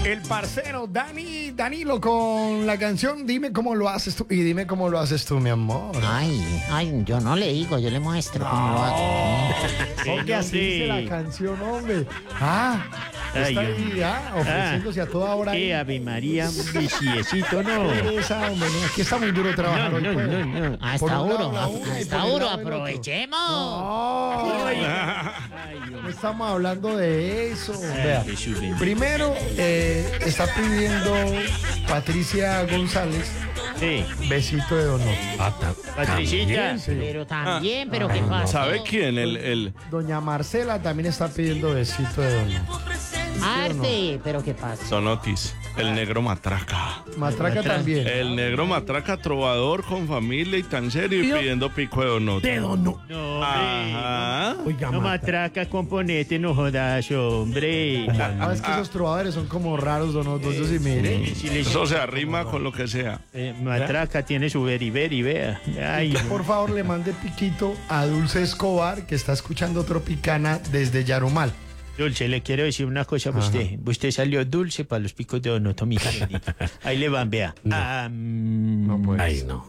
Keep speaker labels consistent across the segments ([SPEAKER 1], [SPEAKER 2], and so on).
[SPEAKER 1] el parcero Danilo con la canción Dime cómo lo haces tú. Y dime cómo lo haces tú, mi amor.
[SPEAKER 2] Ay, yo no le digo, yo le muestro cómo lo hago.
[SPEAKER 1] Porque así dice la canción, hombre. Está ahí, ofreciéndose a toda hora.
[SPEAKER 3] Ave María, un besiecito, ¿no?
[SPEAKER 1] Aquí está muy duro trabajar hoy.
[SPEAKER 3] No.
[SPEAKER 2] Está duro, aprovechemos.
[SPEAKER 1] No estamos hablando de eso. Vea,
[SPEAKER 3] qué chulo.
[SPEAKER 1] primero, está pidiendo Patricia González.
[SPEAKER 3] Sí.
[SPEAKER 1] Besito de Donoto.
[SPEAKER 3] Patricita.
[SPEAKER 1] Sí.
[SPEAKER 2] Pero ¿qué pasa?
[SPEAKER 4] ¿Sabe quién?
[SPEAKER 1] Doña Marcela también está pidiendo besito de Donoto.
[SPEAKER 2] Arte, pero ¿qué pasa?
[SPEAKER 4] Sonotis, el negro matraca.
[SPEAKER 1] Matraca también.
[SPEAKER 4] El negro matraca, trovador con familia y tan serio y pidiendo pico de Donoto.
[SPEAKER 1] De Donoto.
[SPEAKER 3] No, hombre.
[SPEAKER 4] Ajá.
[SPEAKER 1] Oiga,
[SPEAKER 3] No matraca, componente, no jodas, hombre.
[SPEAKER 1] Es que esos trovadores son como raros, Donoto. Yo sí, mire.
[SPEAKER 4] Eso se arrima con lo que sea.
[SPEAKER 3] Matraca tiene su beriberi, vea. Ay,
[SPEAKER 1] Por favor, le mande piquito a Dulce Escobar, que está escuchando Tropicana desde Yarumal.
[SPEAKER 3] Dulce, le quiero decir una cosa a usted. Usted salió dulce para los picos de Donoto, mi bendito. Ahí le van, vea.
[SPEAKER 1] No puede.
[SPEAKER 5] Ay, no.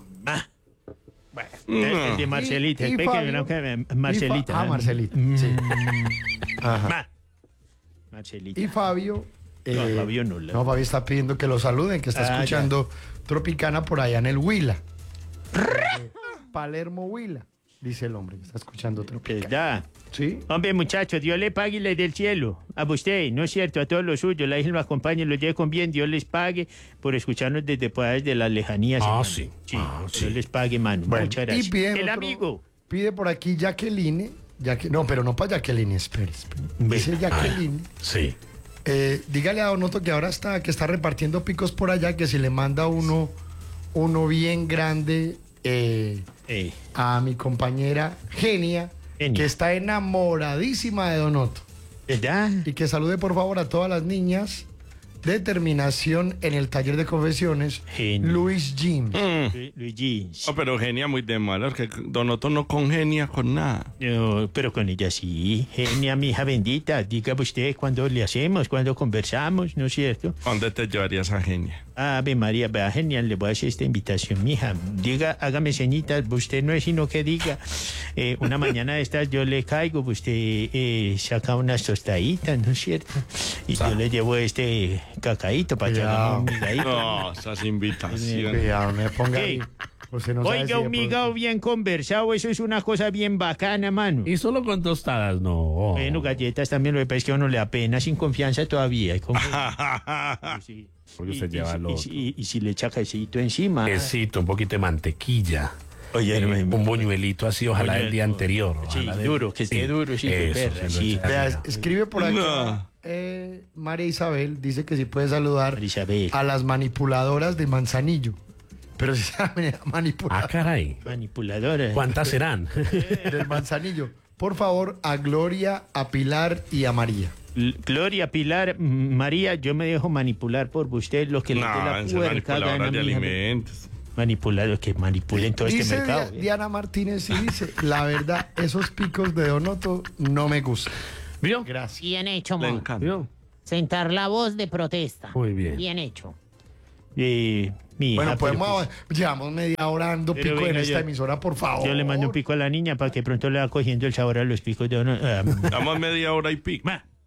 [SPEAKER 3] El de Marcelita.
[SPEAKER 1] Y
[SPEAKER 3] el pequeño,
[SPEAKER 1] Fabio.
[SPEAKER 3] Marcelita.
[SPEAKER 1] Marcelita. Sí. Ajá.
[SPEAKER 3] Marcelita.
[SPEAKER 1] Y Fabio.
[SPEAKER 3] No, Fabio no.
[SPEAKER 1] No, Fabio está pidiendo que lo saluden, que está escuchando Tropicana por allá en el Huila. Palermo Huila, dice el hombre que está escuchando Tropicana.
[SPEAKER 3] ¿Verdad?
[SPEAKER 1] ¿Sí?
[SPEAKER 3] Hombre, muchachos, Dios le pague y le dé el cielo. A usted, no es cierto, a todos los suyos. La Virgen lo acompañe, lo lleve con bien. Dios les pague por escucharnos desde desde las lejanías.
[SPEAKER 5] Ah,
[SPEAKER 3] hermano.
[SPEAKER 5] sí.
[SPEAKER 3] Dios les pague, mano.
[SPEAKER 1] Bueno,
[SPEAKER 3] Muchas
[SPEAKER 1] y
[SPEAKER 3] gracias.
[SPEAKER 1] pide
[SPEAKER 3] El
[SPEAKER 1] otro-
[SPEAKER 3] amigo.
[SPEAKER 1] Pide por aquí Jacqueline. No, pero no para Jacqueline, espere. Dice Jacqueline.
[SPEAKER 5] Sí.
[SPEAKER 1] Dígale a Donoto que ahora que está repartiendo picos por allá, que si le manda uno bien grande a mi compañera Genia, que está enamoradísima de Donoto.
[SPEAKER 3] ¿Verdad?
[SPEAKER 1] Y que salude por favor a todas las niñas de terminación en el taller de confesiones,
[SPEAKER 3] Genia.
[SPEAKER 1] Luis Jim.
[SPEAKER 3] Luigi.
[SPEAKER 4] No, pero Genia muy de malas, que Donoto no congenia con nada.
[SPEAKER 3] No, pero con ella sí. Genia, mi hija bendita. Diga usted cuándo le hacemos, cuándo conversamos, ¿no es cierto?
[SPEAKER 4] ¿Dónde te llevarías a Genia?
[SPEAKER 3] Ave María, vea, genial, le voy a hacer esta invitación, mija. Diga, hágame ceñitas, usted no es sino que diga. Una mañana de estas yo le caigo, usted saca unas tostaditas, ¿no es cierto? Y yo le llevo este cacaíto para que hagamos un migadito.
[SPEAKER 4] No, esas invitaciones.
[SPEAKER 1] Cuidado, no me ponga ahí.
[SPEAKER 3] ¿Qué?
[SPEAKER 1] Usted no sabe si
[SPEAKER 3] Oiga,
[SPEAKER 1] de
[SPEAKER 3] un migao
[SPEAKER 1] pronto-
[SPEAKER 3] bien conversado, eso es una cosa bien bacana, mano.
[SPEAKER 5] Y solo con tostadas, no.
[SPEAKER 3] Bueno, galletas también, lo que pasa es que a uno le da pena, sin confianza todavía. Sí.
[SPEAKER 5] Porque usted lleva lo otro.
[SPEAKER 3] Y si le echa quesito encima.
[SPEAKER 5] Quesito, un poquito de mantequilla.
[SPEAKER 3] Oye,
[SPEAKER 5] un buñuelito así, ojalá del día anterior.
[SPEAKER 3] Sí,
[SPEAKER 5] ojalá
[SPEAKER 3] duro, que esté duro, sí,
[SPEAKER 5] eso,
[SPEAKER 3] perra,
[SPEAKER 5] se lo
[SPEAKER 3] sí.
[SPEAKER 5] echa
[SPEAKER 1] Vea,
[SPEAKER 5] arriba.
[SPEAKER 1] escribe por acá María Isabel, dice que si puede saludar
[SPEAKER 3] María Isabel.
[SPEAKER 1] a las manipuladoras de Manzanillo. Pero si saben
[SPEAKER 5] Ah,
[SPEAKER 1] manipular
[SPEAKER 5] caray.
[SPEAKER 3] Manipuladora.
[SPEAKER 5] ¿Cuántas serán?
[SPEAKER 1] del Manzanillo. Por favor, a Gloria, a Pilar y a María.
[SPEAKER 3] Gloria, Pilar, María, yo me dejo manipular por usted, lo que le dé
[SPEAKER 4] No,
[SPEAKER 3] la
[SPEAKER 4] esas
[SPEAKER 3] puerca
[SPEAKER 4] manipuladoras
[SPEAKER 3] gana,
[SPEAKER 4] de
[SPEAKER 3] mija.
[SPEAKER 4] alimentos.
[SPEAKER 3] Manipular, que manipulen todo este
[SPEAKER 1] Dice
[SPEAKER 3] mercado.
[SPEAKER 1] Diana Martínez y dice, la verdad, esos picos de Donoto no me gustan.
[SPEAKER 5] ¿Vio?
[SPEAKER 1] Gracias.
[SPEAKER 2] Bien hecho,
[SPEAKER 4] Le
[SPEAKER 2] mon.
[SPEAKER 4] encanta.
[SPEAKER 5] ¿Vio?
[SPEAKER 2] Sentar la voz de protesta.
[SPEAKER 5] Muy bien.
[SPEAKER 2] Bien hecho.
[SPEAKER 3] Mi hija,
[SPEAKER 1] Bueno,
[SPEAKER 3] pero
[SPEAKER 1] podemos, llevamos media hora dando
[SPEAKER 3] Pero
[SPEAKER 1] pico en
[SPEAKER 3] venga,
[SPEAKER 1] esta
[SPEAKER 3] yo-
[SPEAKER 1] emisora, por favor.
[SPEAKER 3] yo le mando un pico a la niña para que pronto le va cogiendo el sabor a los picos de uno.
[SPEAKER 4] Damos media hora y pico.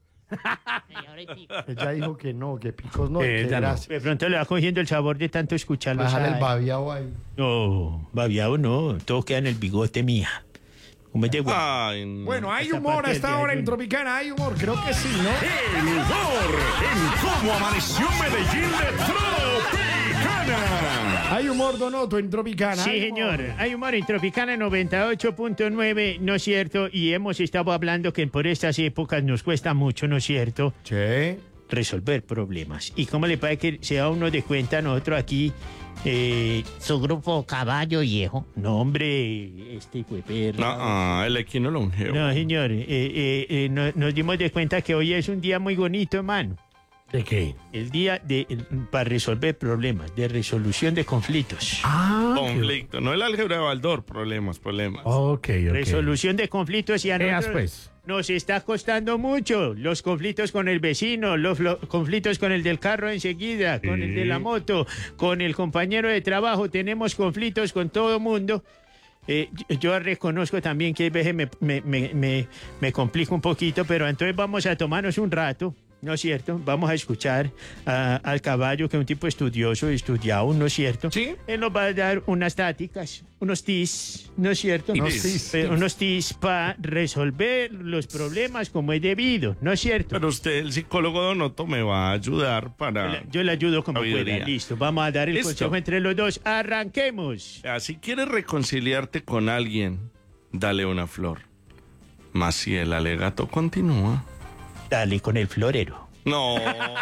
[SPEAKER 1] Ella dijo que no, que picos no, que
[SPEAKER 5] Ella no.
[SPEAKER 1] gracias.
[SPEAKER 3] De pronto le va cogiendo el sabor de tanto escucharlo.
[SPEAKER 1] Bájale el
[SPEAKER 3] ¿sabe?
[SPEAKER 1] babiao ahí.
[SPEAKER 3] No, babiado no, todo queda en el bigote, mía. ¿Cómo es de bueno?
[SPEAKER 4] Ay, no.
[SPEAKER 1] Bueno, hay
[SPEAKER 3] Esta
[SPEAKER 1] humor
[SPEAKER 3] parte
[SPEAKER 1] a
[SPEAKER 3] del
[SPEAKER 1] esta
[SPEAKER 3] día
[SPEAKER 1] hora
[SPEAKER 3] hay
[SPEAKER 1] en
[SPEAKER 3] un-
[SPEAKER 1] Tropicana, hay humor, creo que sí, ¿no?
[SPEAKER 6] El humor en cómo amaneció Medellín de Tropicana.
[SPEAKER 1] Hay humor, Donoto, en Tropicana.
[SPEAKER 3] Sí,
[SPEAKER 1] hay humor.
[SPEAKER 3] señor. Hay humor en Tropicana 98.9, ¿no es cierto? Y hemos estado hablando que por estas épocas nos cuesta mucho, ¿no es cierto?
[SPEAKER 1] Che.
[SPEAKER 3] Resolver problemas. ¿Y cómo le parece que se da uno de cuenta nosotros aquí?
[SPEAKER 2] Su grupo Caballo Viejo.
[SPEAKER 3] No, hombre, este hijo de perra.
[SPEAKER 4] No, el equino longevo.
[SPEAKER 3] No, señor, nos dimos de cuenta que hoy es un día muy bonito, hermano.
[SPEAKER 5] ¿De qué?
[SPEAKER 3] El día para resolver problemas, de resolución de conflictos.
[SPEAKER 4] Conflicto. No el álgebra de Baldor. Problemas.
[SPEAKER 5] Ok.
[SPEAKER 3] Resolución de conflictos y a
[SPEAKER 5] Veas,
[SPEAKER 3] nosotros
[SPEAKER 5] pues.
[SPEAKER 3] nos está costando mucho. Los conflictos con el vecino, los conflictos con el del carro enseguida, con el de la moto, con el compañero de trabajo. Tenemos conflictos con todo mundo. Yo reconozco también que a veces me complica un poquito, pero entonces vamos a tomarnos un rato, ¿no es cierto? Vamos a escuchar al caballo, que es un tipo estudioso, estudiado, ¿no es cierto?
[SPEAKER 4] Sí.
[SPEAKER 3] Él nos va a dar unas tácticas, unos tips, ¿no es cierto? Unos tips para resolver los problemas como es debido, ¿no es cierto?
[SPEAKER 4] Pero usted, el psicólogo Donoto, me va a ayudar para...
[SPEAKER 3] Yo le ayudo como
[SPEAKER 4] sabiduría.
[SPEAKER 3] pueda. Listo, vamos a dar el
[SPEAKER 4] Listo.
[SPEAKER 3] consejo entre los dos. ¡Arranquemos!
[SPEAKER 4] Si quieres reconciliarte con alguien, dale una flor. Mas si el alegato continúa...
[SPEAKER 3] Dale con el florero.
[SPEAKER 4] No.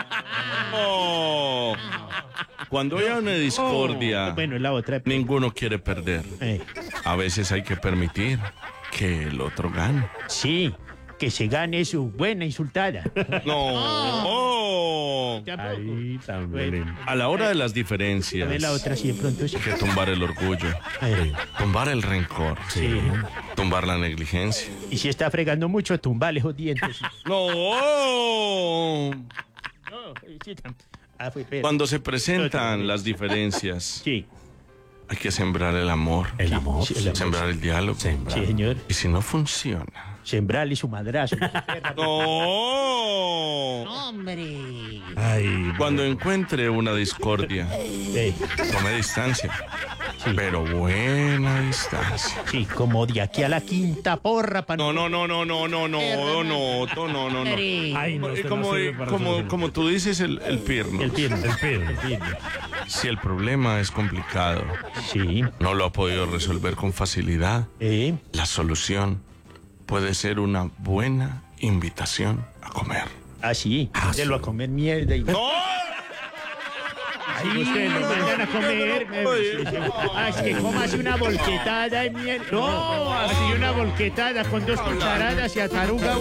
[SPEAKER 4] No. Cuando haya una discordia,
[SPEAKER 3] Bueno, la otra.
[SPEAKER 4] ninguno quiere perder. A veces hay que permitir que el otro gane.
[SPEAKER 3] Sí, que se gane su buena insultada.
[SPEAKER 4] No.
[SPEAKER 3] Tampoco.
[SPEAKER 5] Ahí también.
[SPEAKER 3] Bueno,
[SPEAKER 4] A la hora de las
[SPEAKER 3] dame
[SPEAKER 4] diferencias,
[SPEAKER 3] la otra siempre, entonces.
[SPEAKER 4] hay que tumbar el orgullo, tumbar el rencor,
[SPEAKER 3] Sí.
[SPEAKER 4] tumbar la negligencia.
[SPEAKER 3] Y si está fregando mucho, tumbale esos dientes.
[SPEAKER 4] No.
[SPEAKER 3] No, sí, fue peor.
[SPEAKER 4] Cuando se presentan las diferencias,
[SPEAKER 3] Sí,
[SPEAKER 4] hay que sembrar el amor,
[SPEAKER 5] El amor.
[SPEAKER 3] Sí, el amor.
[SPEAKER 4] sembrar el diálogo.
[SPEAKER 3] sí, señor.
[SPEAKER 4] Y si no funciona,
[SPEAKER 3] Sembrarle su madrazo.
[SPEAKER 4] no.
[SPEAKER 2] Hombre.
[SPEAKER 5] Ay,
[SPEAKER 4] Cuando encuentre una discordia,
[SPEAKER 3] Sí,
[SPEAKER 4] tome distancia, pero buena distancia.
[SPEAKER 3] sí, como de aquí a la quinta porra para
[SPEAKER 4] No.
[SPEAKER 5] ay, no, usted no
[SPEAKER 4] Como,
[SPEAKER 5] sirve para solucionar.
[SPEAKER 4] como tú dices, el pierno.
[SPEAKER 3] el pierno.
[SPEAKER 5] El pelo.
[SPEAKER 4] Si el problema es complicado,
[SPEAKER 3] Sí,
[SPEAKER 4] no lo ha podido resolver con facilidad, la solución puede ser una buena invitación a comer.
[SPEAKER 3] así. Délo a comer mierda y...
[SPEAKER 4] ¡No!
[SPEAKER 3] Si ustedes lo mandan a comer, es que comas una volquetada de mierda. No, así una volquetada con 2 cucharadas y ataruga